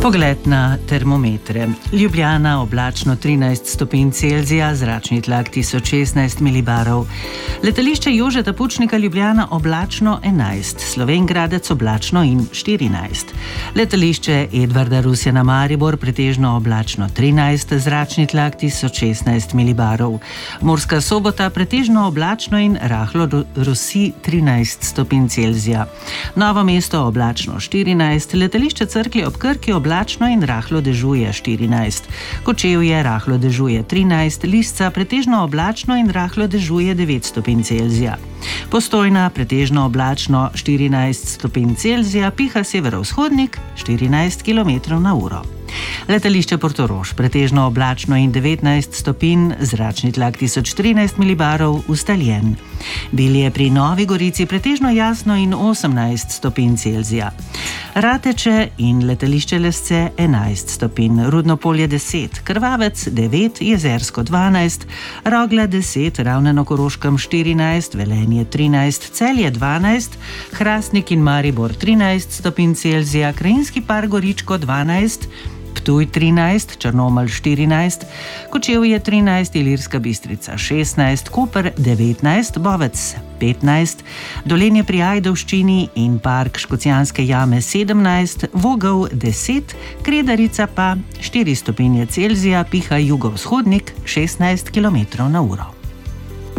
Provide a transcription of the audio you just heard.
Pogled na termometre. Ljubljana oblačno 13 stopinj Celzija, zračni tlak 1016 milibarov. Letališče Jožeta Pučnika Ljubljana oblačno 11, Slovenj Gradec oblačno in 14. Letališče Edvarda Rusjana Maribor pretežno oblačno 13, zračni tlak 1016 milibarov. Murska Sobota pretežno oblačno in rahlo rosi 13 stopinj Celzija. Novo mesto oblačno 14, letališče Cerklje ob Krki oblačno in rahlo dežuje 14. Kočevje rahlo dežuje 13, Lisca pretežno oblačno in rahlo dežuje 9 stopinj Celzija. Postojna pretežno oblačno 14 stopinj Celzija, piha severovzhodnik 14 km/h. Letališče Portorož pretežno oblačno in 19 stopinj, zračni tlak 1013 milibarov, ustaljen. Bilje pri Novi Gorici pretežno jasno in 18 stopinj Celzija. Rateče in letališče Lesce 11 stopinj, Rudno Polje 10, Krvavec 9, Jezersko 12, Rogla 10, Ravne na Koroškem 14, Velenje 13, Celje 12, Hrastnik in Maribor 13 stopinj Celzija, Krajinski par Goričko 12, Ptuj 13, Črnomelj 14, Kočevje 13, Ilirska Bistrica 16, Koper 19, Bovec 15, Dolenje pri Ajdovščini in park Škocjanske jame 17, Vogel 10, Kredarica pa 4 stopinje Celzija, piha jugovzhodnik 16 km/h.